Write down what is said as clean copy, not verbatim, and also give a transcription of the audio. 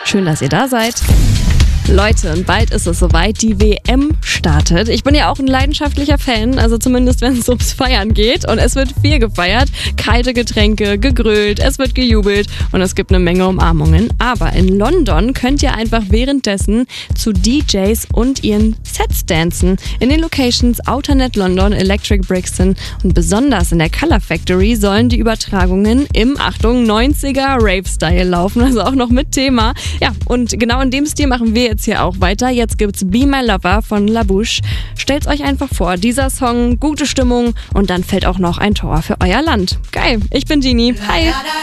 Schön, dass ihr da seid. Leute, und bald ist es soweit, die WM startet. Ich bin ja auch ein leidenschaftlicher Fan, also zumindest wenn es ums Feiern geht. Und es wird viel gefeiert, kalte Getränke, gegrölt, es wird gejubelt und es gibt eine Menge Umarmungen. Aber in London könnt ihr einfach währenddessen zu DJs und ihren Sets dancen. In den Locations Outernet London, Electric Brixton und besonders in der Colour Factory sollen die Übertragungen im, Achtung, 90er Rave-Style laufen, also auch noch mit Thema. Ja, und genau in dem Stil machen wir jetzt hier auch weiter. Jetzt gibt's Be My Lover von La Bouche. Stellt's euch einfach vor, dieser Song, gute Stimmung und dann fällt auch noch ein Tor für euer Land. Geil, ich bin Genie. Hi.